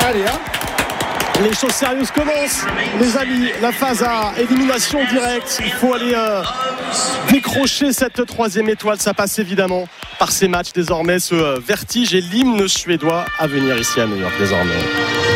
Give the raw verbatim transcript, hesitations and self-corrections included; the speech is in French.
Allez, hein. Les choses sérieuses commencent, les amis. La phase à élimination directe. Il faut aller euh, décrocher cette troisième étoile. Ça passe évidemment par ces matchs désormais, ce euh, vertige et l'hymne suédois à venir ici à New York désormais.